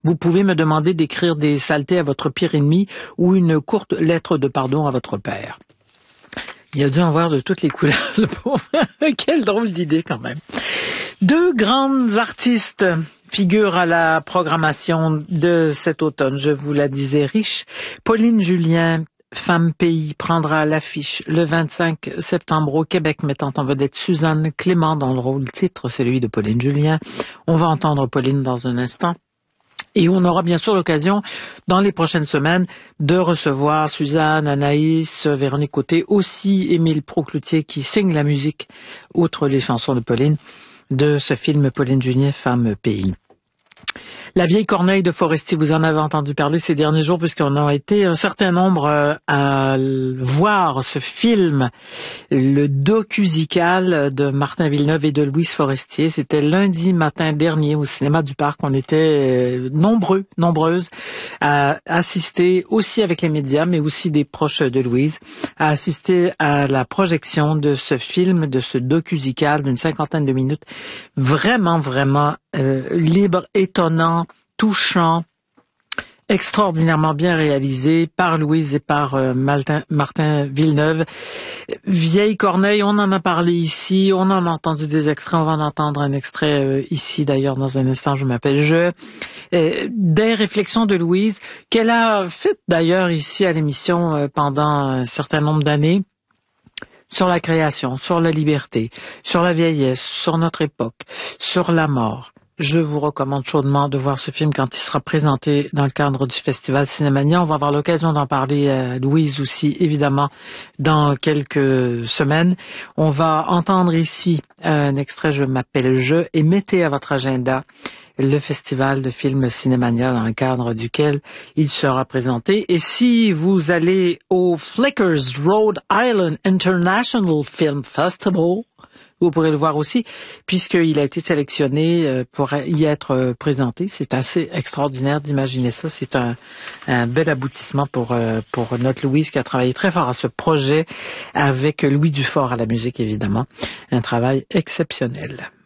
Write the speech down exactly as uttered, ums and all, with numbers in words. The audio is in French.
Vous pouvez me demander d'écrire des saletés à votre pire ennemi ou une courte lettre de pardon à votre père. Il a dû en voir de toutes les couleurs, le pauvre. Quelle drôle d'idée quand même. Deux grandes artistes figurent à la programmation de cet automne. Je vous la disais riche. Pauline Julien, Femme Pays, prendra l'affiche le vingt-cinq septembre au Québec, mettant en vedette Suzanne Clément dans le rôle titre, celui de Pauline Julien. On va entendre Pauline dans un instant. Et on aura bien sûr l'occasion, dans les prochaines semaines, de recevoir Suzanne, Anaïs, Véronique Côté, aussi Émile Procloutier qui signe la musique, outre les chansons de Pauline, de ce film Pauline Julien, Femme Pays. La vieille Corneille de Forestier, vous en avez entendu parler ces derniers jours puisqu'on a été un certain nombre euh, à voir ce film, le docusical de Martin Villeneuve et de Louise Forestier. C'était lundi matin dernier au cinéma du Parc. On était euh, nombreux, nombreuses à assister, aussi avec les médias, mais aussi des proches de Louise, à assister à la projection de ce film, de ce docusical d'une cinquantaine de minutes. Vraiment, vraiment euh, libre, étonnant, touchant, extraordinairement bien réalisé par Louise et par euh, Martin, Martin Villeneuve. Vieille Corneille, on en a parlé ici, on en a entendu des extraits, on va en entendre un extrait euh, ici d'ailleurs dans un instant, je m'appelle Je. Euh, des réflexions de Louise, qu'elle a faites d'ailleurs ici à l'émission euh, pendant un certain nombre d'années, sur la création, sur la liberté, sur la vieillesse, sur notre époque, sur la mort. Je vous recommande chaudement de voir ce film quand il sera présenté dans le cadre du Festival Cinémania. On va avoir l'occasion d'en parler à Louise aussi, évidemment, dans quelques semaines. On va entendre ici un extrait, Je m'appelle Je, et mettez à votre agenda le Festival de films Cinémania dans le cadre duquel il sera présenté. Et si vous allez au Flickers Rhode Island International Film Festival, vous pourrez le voir aussi, puisqu'il a été sélectionné pour y être présenté. C'est assez extraordinaire d'imaginer ça. C'est un, un bel aboutissement pour, pour notre Louise qui a travaillé très fort à ce projet avec Louis Dufort à la musique, évidemment. Un travail exceptionnel.